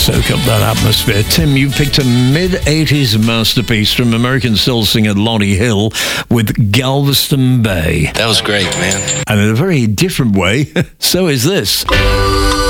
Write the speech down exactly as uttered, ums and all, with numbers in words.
soak up that atmosphere. Tim, you picked a mid-eighties masterpiece from American soul singer Lonnie Hill with Galveston Bay. That was great, man. And in a very different way, so is this.